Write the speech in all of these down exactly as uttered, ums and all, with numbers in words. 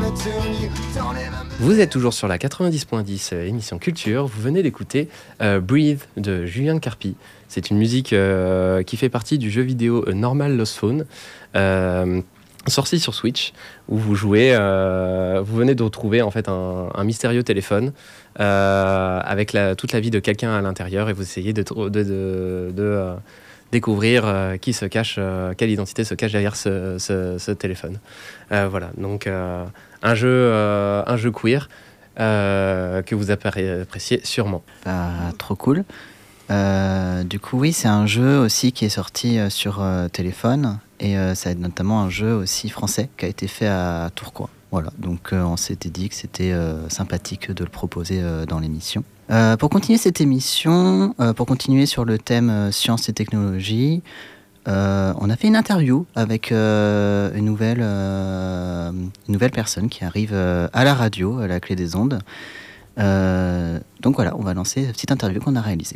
Vous êtes toujours sur la quatre-vingt-dix point dix euh, émission Culture. Vous venez d'écouter euh, Breathe de Julien Carpi. C'est une musique euh, qui fait partie du jeu vidéo euh, Normal Lost Phone, euh, sorti sur Switch, où vous jouez, euh, vous venez de retrouver en fait un, un mystérieux téléphone euh, avec la, toute la vie de quelqu'un à l'intérieur, et vous essayez de, de, de, de, de euh, découvrir euh, qui se cache, euh, quelle identité se cache derrière ce, ce, ce téléphone. Euh, voilà, donc euh, un jeu, euh, un jeu queer euh, que vous appréciez sûrement. Bah, trop cool. Euh, du coup, oui, c'est un jeu aussi qui est sorti euh, sur euh, téléphone, et euh, ça est notamment un jeu aussi français qui a été fait à Tourcoing. Voilà, donc euh, on s'était dit que c'était euh, sympathique de le proposer euh, dans l'émission. Euh, pour continuer cette émission, euh, pour continuer sur le thème euh, sciences et technologies, euh, on a fait une interview avec euh, une, nouvelle, euh, une nouvelle personne qui arrive euh, à la radio, à la Clé des Ondes. Euh, donc voilà, on va lancer la petite interview qu'on a réalisée.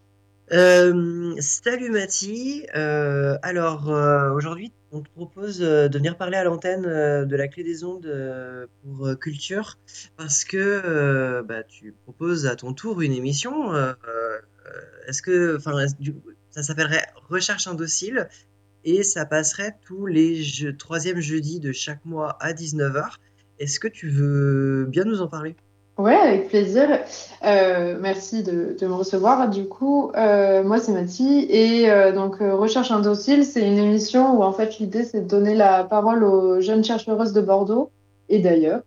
Euh, salut Mathie, euh, alors euh, aujourd'hui on te propose euh, de venir parler à l'antenne euh, de la Clé des Ondes euh, pour euh, Culture, parce que euh, bah, tu proposes à ton tour une émission. Euh, euh, est-ce que, enfin, est-ce- du coup, ça s'appellerait Recherche indocile et ça passerait tous les je- troisième jeudis de chaque mois à dix-neuf heures. Est-ce que tu veux bien nous en parler? Ouais, avec plaisir. Euh, merci de, de me recevoir. Du coup, euh, moi, c'est Mathie. Et euh, donc, euh, Recherche indocile, c'est une émission où, en fait, l'idée, c'est de donner la parole aux jeunes chercheuses de Bordeaux et d'ailleurs,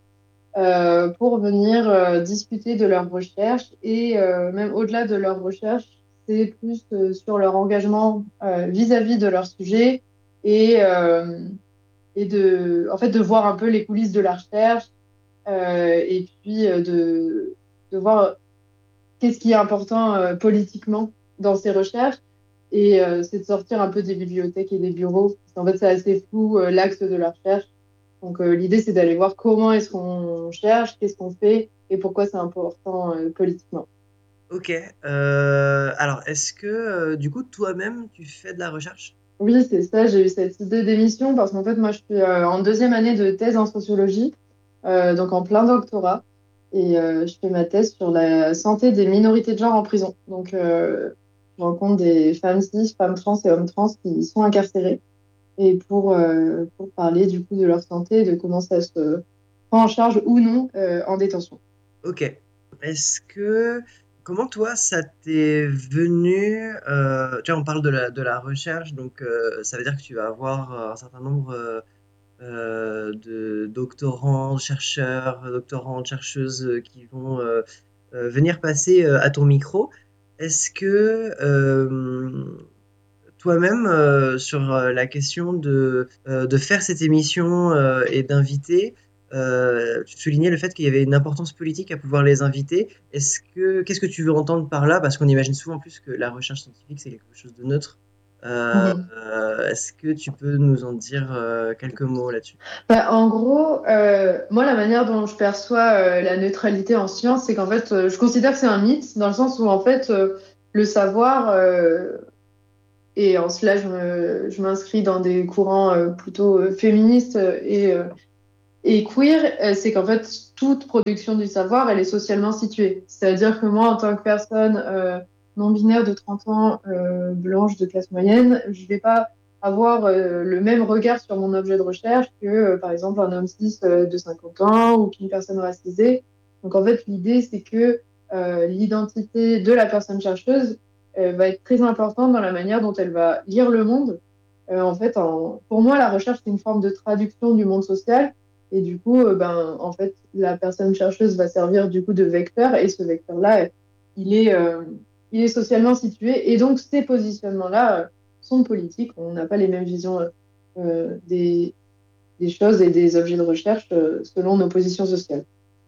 euh, pour venir euh, discuter de leurs recherches. Et euh, même au-delà de leurs recherches, c'est plus euh, sur leur engagement euh, vis-à-vis de leur sujet et, euh, et de, en fait, de voir un peu les coulisses de la recherche euh, et puis euh, de, de voir qu'est-ce qui est important euh, politiquement dans ces recherches. Et euh, c'est de sortir un peu des bibliothèques et des bureaux. Parce qu'en fait, c'est assez flou euh, l'axe de la recherche. Donc, euh, l'idée, c'est d'aller voir comment est-ce qu'on cherche, qu'est-ce qu'on fait et pourquoi c'est important euh, politiquement. Ok. Euh, alors, est-ce que euh, du coup toi-même tu fais de la recherche? Oui, c'est ça. J'ai eu cette idée d'émission parce qu'en fait, moi, je suis euh, en deuxième année de thèse en sociologie, euh, donc en plein doctorat. Et euh, je fais ma thèse sur la santé des minorités de genre en prison. Donc, euh, je rencontre des femmes cis, femmes trans et hommes trans qui sont incarcérés. Et pour, euh, pour parler du coup de leur santé et de comment ça se prend en charge ou non euh, en détention. Ok. Est-ce que comment toi ça t'est venu euh, tu vois, on parle de la de la recherche, donc euh, ça veut dire que tu vas avoir euh, un certain nombre euh, euh, de doctorants, chercheurs, doctorantes, chercheuses euh, qui vont euh, euh, venir passer euh, à ton micro. Est-ce que euh, toi-même, euh, sur euh, la question de, euh, de faire cette émission euh, et d'inviter, euh, tu soulignais le fait qu'il y avait une importance politique à pouvoir les inviter. Est-ce que, qu'est-ce que tu veux entendre par là? Parce qu'on imagine souvent plus que la recherche scientifique, c'est quelque chose de neutre. Euh, Mhm. euh, est-ce que tu peux nous en dire euh, quelques mots là-dessus? Bah, en gros, euh, moi, la manière dont je perçois euh, la neutralité en science, c'est qu'en fait, euh, je considère que c'est un mythe, dans le sens où, en fait, euh, le savoir, euh, et en cela, je me, je m'inscris dans des courants euh, plutôt euh, féministes euh, et, euh, et queer, euh, c'est qu'en fait, toute production du savoir, elle est socialement située. C'est-à-dire que moi, en tant que personne euh, non-binaire de trente ans, euh, blanche de classe moyenne, je vais pas avoir euh, le même regard sur mon objet de recherche que, euh, par exemple, un homme cis euh, de cinquante ans ou qu'une personne racisée. Donc, en fait, l'idée, c'est que euh, l'identité de la personne chercheuse euh, va être très importante dans la manière dont elle va lire le monde. Euh, en fait, en, pour moi, la recherche, c'est une forme de traduction du monde social et du coup, euh, ben, en fait, la personne chercheuse va servir du coup de vecteur et ce vecteur-là, il est, euh, il est socialement situé et donc ces positionnements-là euh, sont politiques. On n'a pas les mêmes visions euh, des, des choses et des objets de recherche euh, selon nos positions sociales.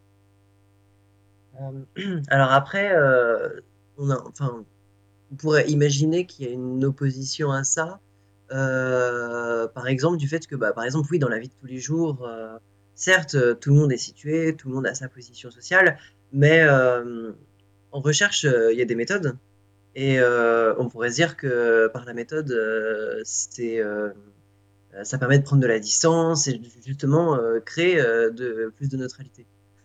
Euh, alors après, euh, on a, enfin, on pourrait imaginer qu'il y a une opposition à ça. Euh, par exemple, du fait que, bah, par exemple, oui, dans la vie de tous les jours, euh, certes, euh, tout le monde est situé, tout le monde a sa position sociale, mais euh, en recherche, euh, il y a des méthodes. Et euh, on pourrait se dire que par la méthode, euh, c'est euh, euh, ça permet de prendre de la distance et justement euh, créer euh, de, plus de neutralité.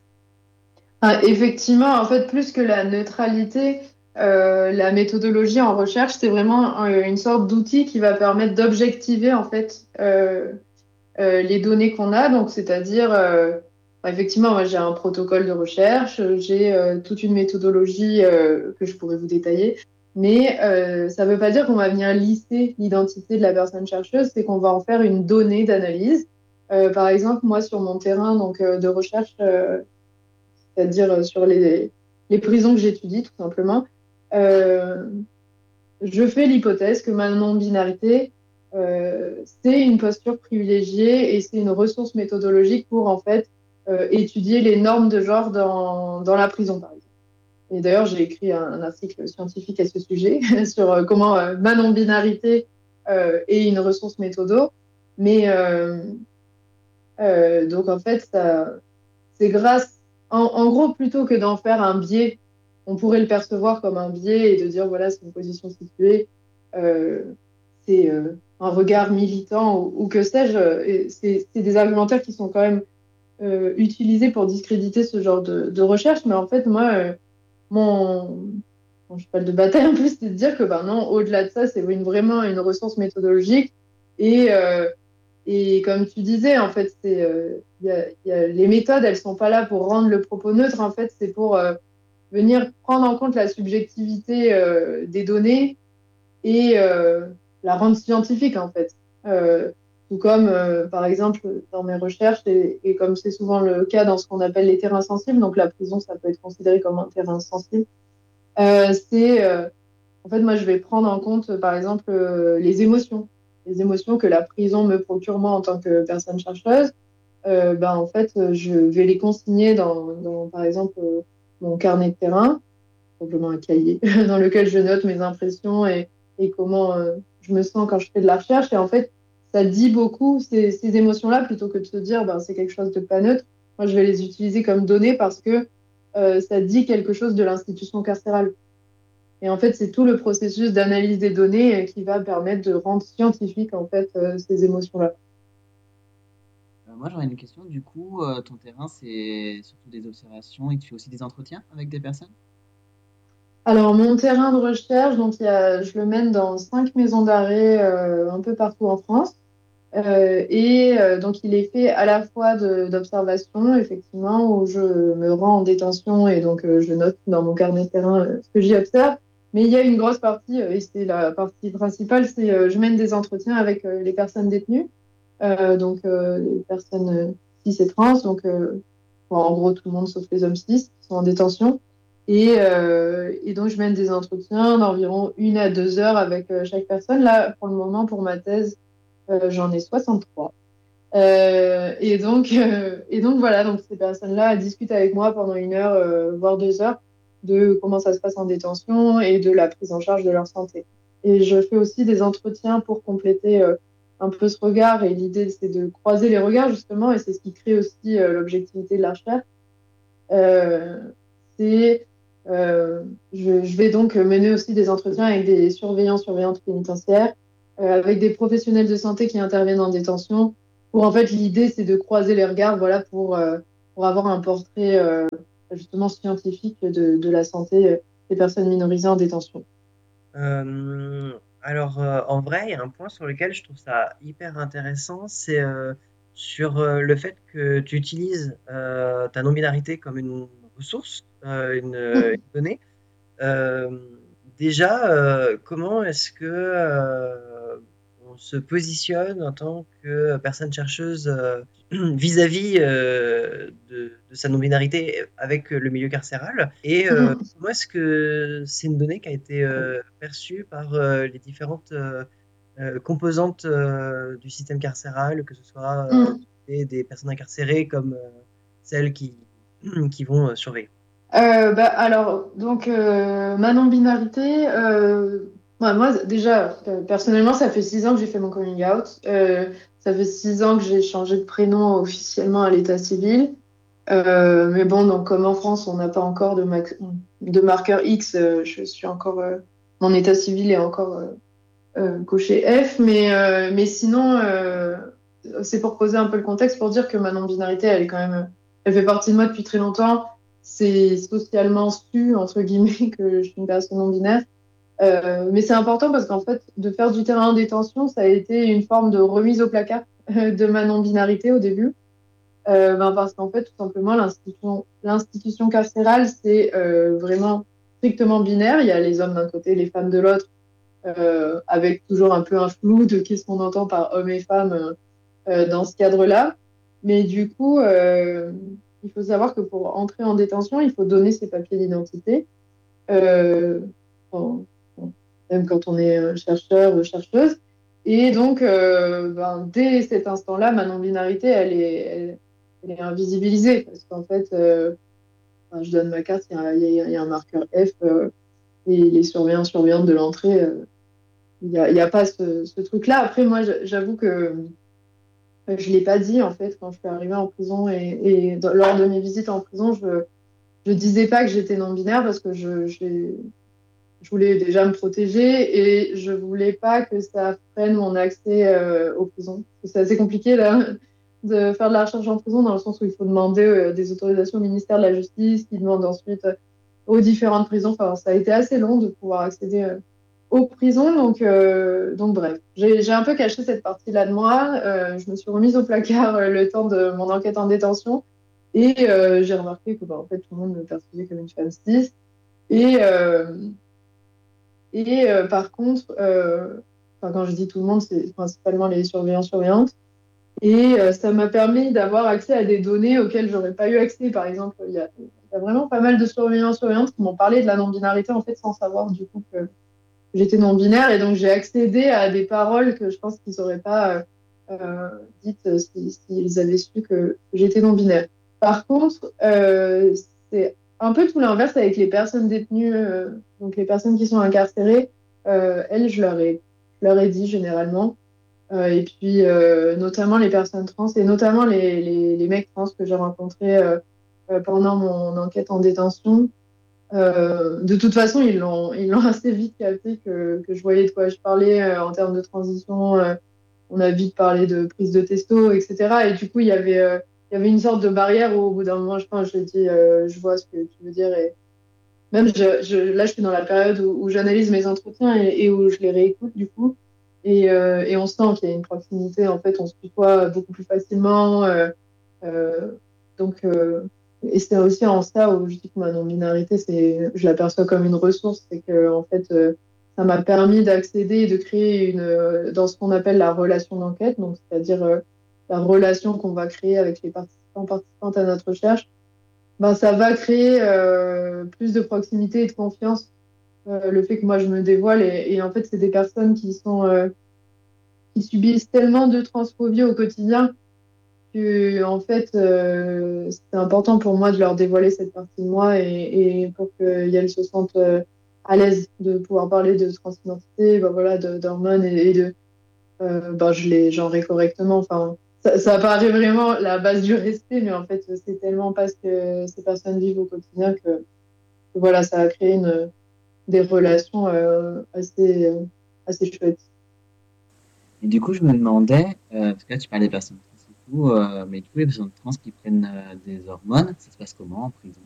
Ah, effectivement, en fait, plus que la neutralité, euh, la méthodologie en recherche, c'est vraiment euh, une sorte d'outil qui va permettre d'objectiver en fait euh, euh, les données qu'on a. Donc, c'est-à-dire, euh, bah, effectivement, moi, j'ai un protocole de recherche, j'ai euh, toute une méthodologie euh, que je pourrais vous détailler, mais euh, ça ne veut pas dire qu'on va venir lister l'identité de la personne chercheuse, c'est qu'on va en faire une donnée d'analyse. Euh, par exemple, moi, sur mon terrain donc, euh, de recherche, euh, c'est-à-dire sur les, les prisons que j'étudie, tout simplement, euh, je fais l'hypothèse que ma non-binarité, euh, c'est une posture privilégiée et c'est une ressource méthodologique pour en fait euh, étudier les normes de genre dans, dans la prison, par exemple. Et d'ailleurs, j'ai écrit un, un article scientifique à ce sujet sur euh, comment euh, ma non-binarité euh, est une ressource méthodo. Mais euh, euh, donc en fait, ça, c'est grâce, en, en gros, plutôt que d'en faire un biais, on pourrait le percevoir comme un biais et de dire, voilà, c'est une position située, euh, c'est euh, un regard militant ou, ou que sais-je. Et C'est c'est des argumentaires qui sont quand même euh, utilisés pour discréditer ce genre de, de recherche. Mais en fait, moi, euh, mon, mon cheval de bataille, en plus, c'est de dire que, ben non, au-delà de ça, c'est une, vraiment une ressource méthodologique. Et, euh, et comme tu disais, en fait, c'est, euh, y a, y a, les méthodes, elles sont pas là pour rendre le propos neutre. En fait, c'est pour euh, venir prendre en compte la subjectivité euh, des données et euh, la rendre scientifique, en fait. Euh, tout comme, euh, par exemple, dans mes recherches, et, et comme c'est souvent le cas dans ce qu'on appelle les terrains sensibles, donc la prison, ça peut être considéré comme un terrain sensible, euh, c'est, euh, en fait, moi, je vais prendre en compte, par exemple, euh, les émotions. Les émotions que la prison me procure, moi, en tant que personne chercheuse, euh, ben, en fait, je vais les consigner dans, dans par exemple, euh, mon carnet de terrain, simplement un cahier, dans lequel je note mes impressions et, et comment euh, je me sens quand je fais de la recherche. Et en fait, ça dit beaucoup, ces, ces émotions-là, plutôt que de se dire, ben, c'est quelque chose de pas neutre. Moi, je vais les utiliser comme données parce que euh, ça dit quelque chose de l'institution carcérale. Et en fait, c'est tout le processus d'analyse des données qui va permettre de rendre scientifique en fait euh, ces émotions-là. Euh, moi, j'aurais une question. Du coup, euh, ton terrain, c'est surtout des observations et tu fais aussi des entretiens avec des personnes? Alors, mon terrain de recherche, donc il y a, je le mène dans cinq maisons d'arrêt euh, un peu partout en France. Euh, et euh, donc, il est fait à la fois de- d'observation, effectivement, où je me rends en détention et donc euh, je note dans mon carnet de terrain euh, ce que j'y observe. Mais il y a une grosse partie, euh, et c'est la partie principale, c'est euh, je mène des entretiens avec euh, les personnes détenues, euh, donc euh, les personnes euh, cis et trans, donc euh, bon, en gros tout le monde sauf les hommes cis qui sont en détention. Et, euh, et donc, je mène des entretiens d'environ une à deux heures avec euh, chaque personne. Là, pour le moment, pour ma thèse, euh, j'en ai soixante-trois. Euh, et donc, euh, et donc voilà, donc ces personnes-là discutent avec moi pendant une heure, euh, voire deux heures, de comment ça se passe en détention et de la prise en charge de leur santé. Et je fais aussi des entretiens pour compléter euh, un peu ce regard. Et l'idée, c'est de croiser les regards, justement, et c'est ce qui crée aussi euh, l'objectivité de la recherche. Euh, c'est, euh, je, je vais donc mener aussi des entretiens avec des surveillants, surveillantes pénitentiaires, euh, avec des professionnels de santé qui interviennent en détention. Pour en fait, l'idée, c'est de croiser les regards, voilà, pour, euh, pour avoir un portrait euh, justement scientifique de, de la santé des personnes minorisées en détention. Euh, alors, euh, en vrai, il y a un point sur lequel je trouve ça hyper intéressant, c'est euh, sur euh, le fait que tu utilises euh, ta non-binarité comme une ressource, euh, une, une donnée. Euh, déjà, euh, comment est-ce que euh, on se positionne en tant que personne chercheuse euh, vis-à-vis euh, de, de sa non-binarité avec le milieu carcéral? Et euh, comment est-ce que c'est une donnée qui a été euh, perçue par euh, les différentes euh, euh, composantes euh, du système carcéral, que ce soit euh, des, des personnes incarcérées comme euh, celles qui, qui vont euh, surveiller? Euh, bah, alors, donc, euh, ma non-binarité, euh, ouais, moi, déjà, euh, personnellement, ça fait six ans que j'ai fait mon coming out. Euh, ça fait six ans que j'ai changé de prénom officiellement à l'état civil. Euh, mais bon, donc, comme en France, on n'a pas encore de, max- de marqueur X, euh, je suis encore, euh, mon état civil est encore euh, euh, cocher F, mais, euh, mais sinon, euh, c'est pour poser un peu le contexte, pour dire que ma non-binarité, elle est quand même, elle fait partie de moi depuis très longtemps. C'est socialement su, entre guillemets, que je suis une personne non-binaire. Euh, mais c'est important parce qu'en fait, de faire du terrain en détention, ça a été une forme de remise au placard euh, de ma non-binarité au début. Euh, ben parce qu'en fait, tout simplement, l'institution, l'institution carcérale, c'est euh, vraiment strictement binaire. Il y a les hommes d'un côté, les femmes de l'autre, euh, avec toujours un peu un flou de qu'est-ce qu'on entend par hommes et femmes euh, dans ce cadre-là. Mais du coup, euh, il faut savoir que pour entrer en détention, il faut donner ses papiers d'identité. Euh, bon, même quand on est chercheur ou chercheuse. Et donc, euh, ben, dès cet instant-là, ma non-binarité, elle est, elle, elle est invisibilisée. Parce qu'en fait, euh, ben, je donne ma carte, il y a, y a, y a un marqueur F, euh, et les surveillants, surveillantes de l'entrée, euh, il n'y a, y a pas ce, ce truc-là. Après, moi, j'avoue que je ne l'ai pas dit, en fait, quand je suis arrivée en prison. Et, et dans, lors de mes visites en prison, je ne disais pas que j'étais non-binaire parce que je, je voulais déjà me protéger et je voulais pas que ça freine mon accès euh, aux prisons. C'est assez compliqué là, de faire de la recherche en prison dans le sens où il faut demander euh, des autorisations au ministère de la Justice, qui demande ensuite euh, aux différentes prisons. Enfin, ça a été assez long de pouvoir accéder euh, aux prisons. Donc, euh, donc bref, j'ai, j'ai un peu caché cette partie-là de moi. Euh, je me suis remise au placard euh, le temps de mon enquête en détention et euh, j'ai remarqué que bah, en fait, tout le monde me percevait comme une femme cis. Et, euh, et euh, par contre, euh, enfin, quand je dis tout le monde, c'est principalement les surveillants, surveillantes. Et euh, ça m'a permis d'avoir accès à des données auxquelles j'aurais pas eu accès. Par exemple, il y a, il y a vraiment pas mal de surveillants, surveillantes qui m'ont parlé de la non-binarité en fait sans savoir du coup que j'étais non-binaire. Et donc j'ai accédé à des paroles que je pense qu'ils n'auraient pas euh, euh, dites s'ils si, si avaient su que j'étais non-binaire. Par contre, euh, c'est un peu tout l'inverse avec les personnes détenues, euh, donc les personnes qui sont incarcérées. Euh, elles, je leur ai, je leur ai dit généralement. Euh, et puis, euh, notamment les personnes trans et notamment les, les, les mecs trans que j'ai rencontrés euh, euh, pendant mon enquête en détention. Euh, de toute façon, ils l'ont, ils l'ont assez vite capté que, que je voyais de quoi je parlais euh, en termes de transition. Euh, on a vite parlé de prise de testo, et cetera. Et du coup, il y avait, euh, il y avait une sorte de barrière où, au bout d'un moment, je pense, je dis, euh, je vois ce que tu veux dire. Et même, je, je, là, je suis dans la période où, où j'analyse mes entretiens et, et où je les réécoute, du coup. Et, euh, et on sent qu'il y a une proximité. En fait, on se tutoie beaucoup plus facilement. Euh, euh, donc, euh, et c'est aussi en ça où je dis que ma non-binarité, c'est, je l'aperçois comme une ressource. C'est que, en fait, euh, ça m'a permis d'accéder et de créer une, euh, dans ce qu'on appelle la relation d'enquête, donc c'est-à-dire euh, la relation qu'on va créer avec les participants, participantes à notre recherche. Ben, ça va créer euh, plus de proximité et de confiance. Euh, le fait que moi je me dévoile et, et en fait c'est des personnes qui sont euh, qui subissent tellement de transphobie au quotidien que en fait euh, c'est important pour moi de leur dévoiler cette partie de moi et, et pour qu'elles se sentent euh, à l'aise de pouvoir parler de transidentité, ben voilà, de, d'hormones et, et de euh, ben je les genrerai correctement. Enfin, ça, ça paraît vraiment la base du respect, mais en fait c'est tellement pas ce que ces personnes vivent au quotidien que, que voilà, ça a créé une, des relations euh, assez, euh, assez chouettes. Et du coup, je me demandais, euh, parce que là, tu parlais des personnes trans et tout, euh, mais du coup, les personnes trans qui prennent euh, des hormones, ça se passe comment en prison?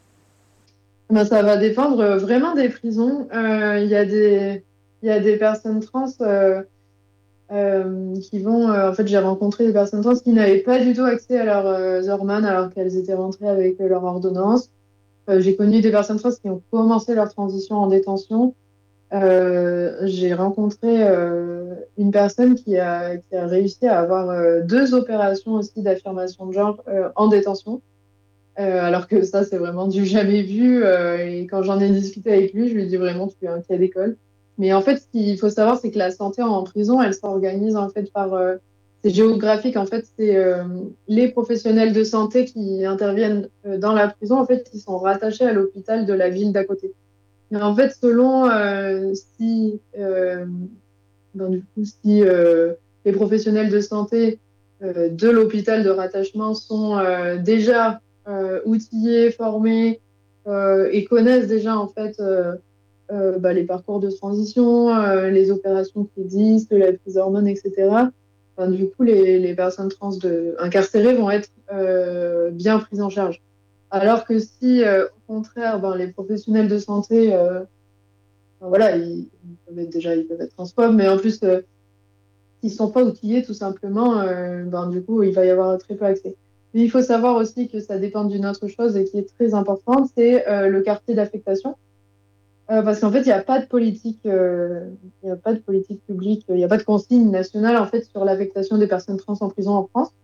Ben, ça va dépendre vraiment des prisons. Euh, Il y a des, il y a des personnes trans euh, euh, qui vont. Euh, en fait, j'ai rencontré des personnes trans qui n'avaient pas du tout accès à leurs euh, hormones alors qu'elles étaient rentrées avec euh, leur ordonnance. Euh, j'ai connu des personnes trans qui ont commencé leur transition en détention. Euh, j'ai rencontré euh, une personne qui a, qui a réussi à avoir euh, deux opérations aussi d'affirmation de genre euh, en détention. Euh, alors que ça, c'est vraiment du jamais vu. Euh, et quand j'en ai discuté avec lui, je lui ai dit vraiment, tu es un cas d'école. Mais en fait, ce qu'il faut savoir, c'est que la santé en prison, elle s'organise en fait par. Euh, c'est géographique. En fait, c'est euh, les professionnels de santé qui interviennent euh, dans la prison. En fait, ils sont rattachés à l'hôpital de la ville d'à côté. Et en fait, selon euh, si, euh, ben, du coup, si euh, les professionnels de santé euh, de l'hôpital de rattachement sont euh, déjà euh, outillés, formés euh, et connaissent déjà en fait euh, euh, bah, les parcours de transition, euh, les opérations qui existent, la prise d'hormones, et cetera. Enfin, du coup, les, les personnes trans de, incarcérées vont être euh, bien prises en charge. Alors que si, euh, au contraire, ben, les professionnels de santé, euh, ben, voilà, ils, ils peuvent être déjà, ils peuvent être transphobes, mais en plus, euh, s'ils ne sont pas outillés, tout simplement, euh, ben, du coup, il va y avoir très peu accès. Mais il faut savoir aussi que ça dépend d'une autre chose et qui est très importante, c'est euh, le quartier d'affectation. Euh, parce qu'en fait, il n'y a pas de politique, euh, il y a pas de politique publique, il n'y a pas de consigne nationale en fait sur l'affectation des personnes trans en prison en France.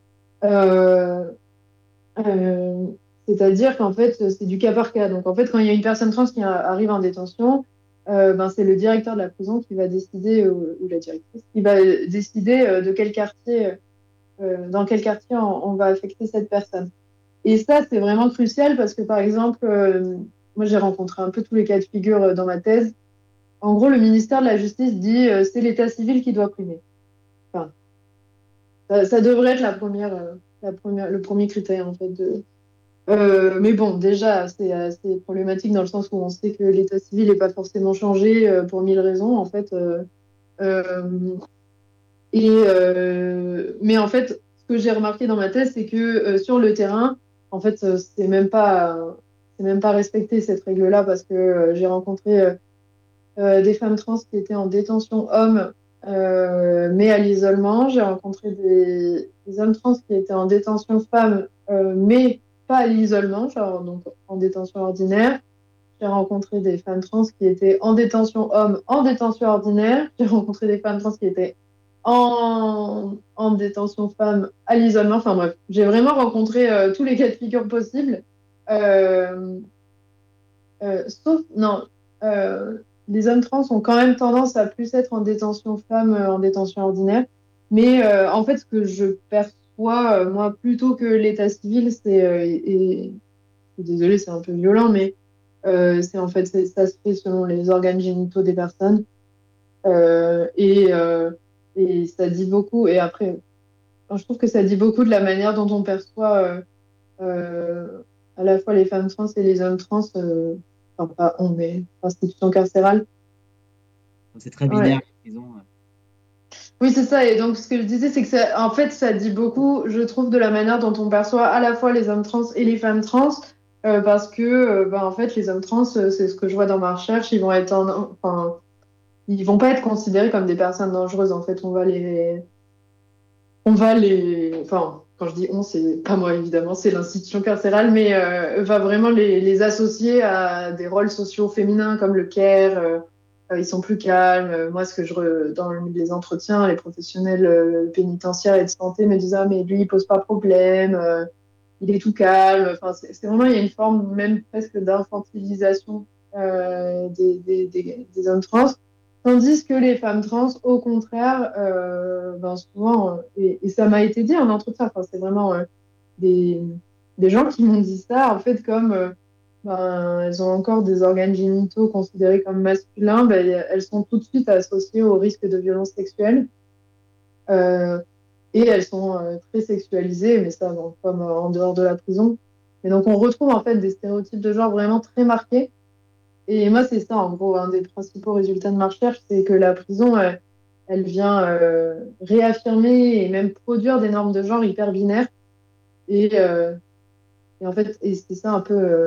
Euh, euh, C'est-à-dire qu'en fait, c'est du cas par cas. Donc en fait, quand il y a une personne trans qui a- arrive en détention, euh, ben, c'est le directeur de la prison qui va décider, ou, ou la directrice, qui va décider euh, de quel quartier, euh, dans quel quartier on, on va affecter cette personne. Et ça, c'est vraiment crucial parce que, par exemple, euh, moi, j'ai rencontré un peu tous les cas de figure euh, dans ma thèse. En gros, le ministère de la Justice dit euh, c'est l'état civil qui doit primer. Enfin, ça, ça devrait être la première, euh, la première, le premier critère, en fait. De... Euh, mais bon, déjà, c'est assez problématique dans le sens où on sait que l'état civil n'est pas forcément changé euh, pour mille raisons, en fait. Euh, euh, et, euh, mais en fait, ce que j'ai remarqué dans ma thèse, c'est que euh, sur le terrain, en fait, euh, c'est même pas, c'est même pas respecté cette règle-là parce que euh, j'ai rencontré euh, euh, des femmes trans qui étaient en détention hommes, euh, mais à l'isolement. J'ai rencontré des, des hommes trans qui étaient en détention femmes, euh, mais pas à l'isolement, genre donc en détention ordinaire. J'ai rencontré des femmes trans qui étaient en détention hommes, en détention ordinaire. J'ai rencontré des femmes trans qui étaient en, en détention femmes à l'isolement. Enfin bref, j'ai vraiment rencontré euh, tous les cas de figure possibles. Euh, euh, sauf, non, euh, les hommes trans ont quand même tendance à plus être en détention femme, euh, en détention ordinaire. Mais euh, en fait, ce que je perçois, euh, moi, plutôt que l'état civil, c'est, euh, et, et désolée, c'est un peu violent, mais euh, c'est en fait, c'est- ça se fait selon les organes génitaux des personnes. Euh, et, euh, et ça dit beaucoup. Et après, enfin, je trouve que ça dit beaucoup de la manière dont on perçoit euh, euh, à la fois les femmes trans et les hommes trans. Euh, enfin, pas on, mais l'institution carcérale. C'est très binaire, Ouais. les prisons. Oui, c'est ça. Et donc, ce que je disais, c'est que ça, en fait, ça dit beaucoup, je trouve, de la manière dont on perçoit à la fois les hommes trans et les femmes trans. Euh, parce que, euh, bah, en fait, les hommes trans, euh, c'est ce que je vois dans ma recherche, ils vont être en, enfin, ils vont pas être considérés comme des personnes dangereuses. En fait, on va les, on va les, enfin, quand je dis on, c'est pas moi évidemment, c'est l'institution carcérale, mais euh, va vraiment les, les associer à des rôles sociaux féminins comme le care. Euh, euh, ils sont plus calmes. Euh, Moi, ce que je re- dans les entretiens, les professionnels euh, pénitentiaires et de santé me disent ah mais lui il pose pas problème, euh, il est tout calme. Enfin, c'est c'est vraiment il y a une forme même presque d'infantilisation euh, des, des, des, des hommes trans. Tandis que les femmes trans, au contraire, euh, ben souvent, euh, et, et ça m'a été dit en entretien, enfin, c'est vraiment euh, des, des gens qui m'ont dit ça, en fait, comme euh, ben, elles ont encore des organes génitaux considérés comme masculins, ben, elles sont tout de suite associées au risque de violence sexuelle. Euh, et elles sont euh, très sexualisées, mais ça, bon, comme euh, en dehors de la prison. Et donc, on retrouve en fait des stéréotypes de genre vraiment très marqués. Et moi, c'est ça, en gros, un des principaux résultats de ma recherche, c'est que la prison, elle, elle vient euh, réaffirmer et même produire des normes de genre hyper binaires. Et, euh, et en fait, et c'est ça un peu euh,